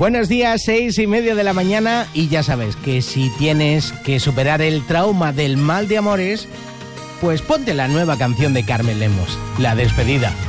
Buenos días, 6:30 de la mañana, y ya sabes que si tienes que superar el trauma del mal de amores, pues ponte la nueva canción de Carmen Lemos, La Despedida.